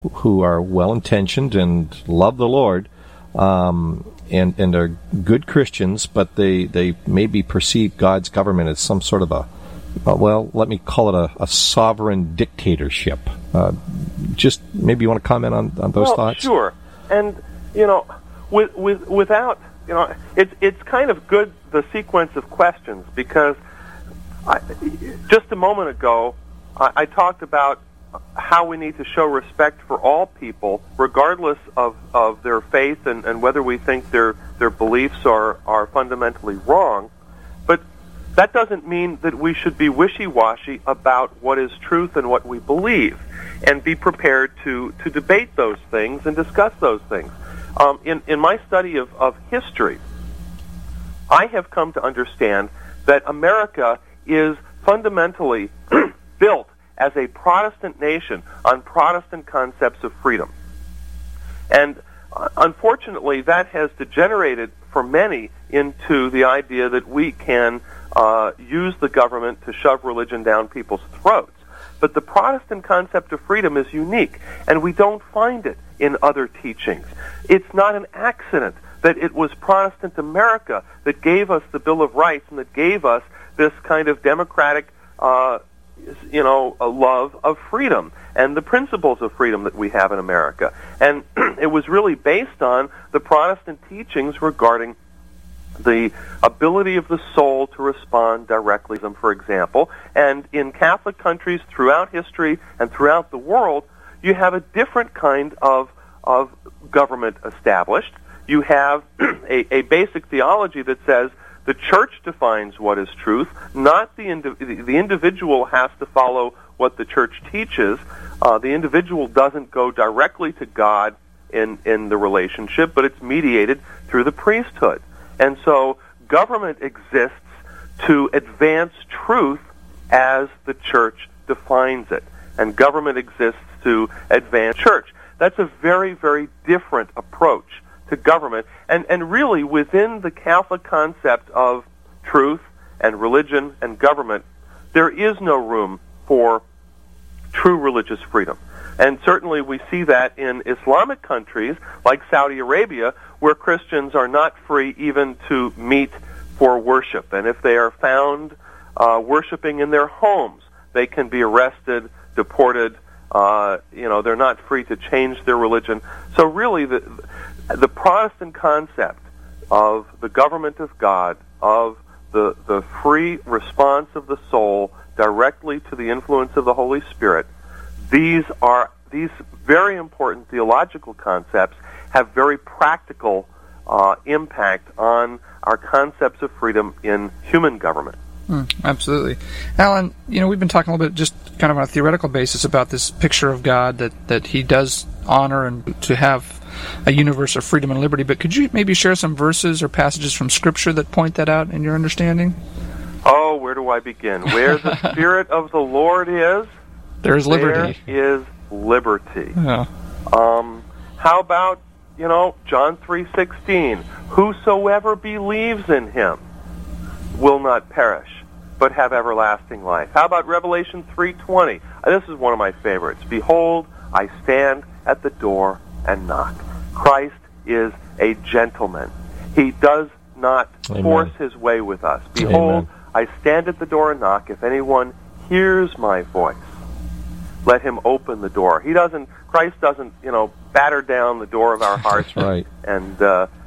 who are well-intentioned and love the Lord, and are good Christians, but they maybe perceive God's government as some sort of let me call it a sovereign dictatorship. Just maybe you want to comment on those thoughts? Sure. And, without, it's kind of good, the sequence of questions, because just a moment ago, I talked about how we need to show respect for all people, regardless of their faith and whether we think their beliefs are fundamentally wrong. But that doesn't mean that we should be wishy-washy about what is truth and what we believe, and be prepared to debate those things and discuss those things. In my study of history, I have come to understand that America is fundamentally built as a Protestant nation on Protestant concepts of freedom. And unfortunately, that has degenerated for many into the idea that we can use the government to shove religion down people's throats. But the Protestant concept of freedom is unique, and we don't find it in other teachings. It's not an accident that it was Protestant America that gave us the Bill of Rights and that gave us this kind of democratic a love of freedom and the principles of freedom that we have in America. And it was really based on the Protestant teachings regarding the ability of the soul to respond directly to them, for example. And in Catholic countries throughout history and throughout the world, you have a different kind of government established. You have a basic theology that says the church defines what is truth, not the individual has to follow what the church teaches. The individual doesn't go directly to God in the relationship, but it's mediated through the priesthood. And so government exists to advance truth as the church defines it, and government exists to advance church. That's a very, very different approach to government, and really within the Catholic concept of truth and religion and government, there is no room for true religious freedom. And certainly we see that in Islamic countries like Saudi Arabia, where Christians are not free even to meet for worship. And if they are found worshiping in their homes, they can be arrested, deported. They're not free to change their religion. So really the Protestant concept of the government of God, of the free response of the soul directly to the influence of the Holy Spirit, these very important theological concepts have very practical impact on our concepts of freedom in human government. Absolutely. Alan, we've been talking a little bit just kind of on a theoretical basis about this picture of God that he does honor and to have a universe of freedom and liberty, but could you maybe share some verses or passages from Scripture that point that out in your understanding? Oh, where do I begin? Where the Spirit of the Lord is, there is liberty. There is liberty. Yeah. How about, John 3:16, whosoever believes in him will not perish, but have everlasting life. How about Revelation 3:20? This is one of my favorites. Behold, I stand at the door and knock. Christ is a gentleman. He does not force his way with us. Behold, I stand at the door and knock. If anyone hears my voice, let him open the door. Christ doesn't, batter down the door of our hearts. That's right. And,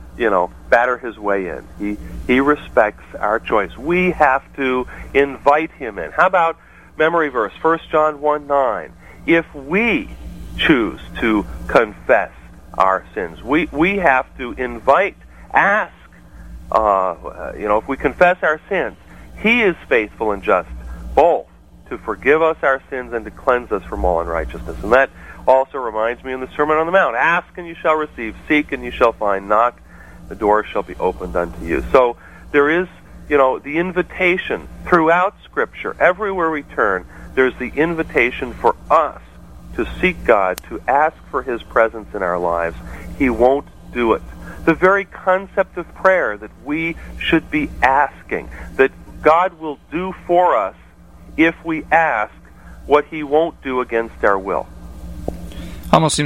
batter his way in. He respects our choice. We have to invite him in. How about memory verse, 1 John 1:9? If we choose to confess our sins, we have to ask, if we confess our sins, he is faithful and just, both to forgive us our sins and to cleanse us from all unrighteousness. And that also reminds me in the Sermon on the Mount, ask and you shall receive, seek and you shall find, knock, the door shall be opened unto you. So there is, the invitation throughout Scripture, everywhere we turn, there's the invitation for us to seek God, to ask for his presence in our lives. He won't do it. The very concept of prayer that we should be asking, that God will do for us if we ask what he won't do against our will. Almost seems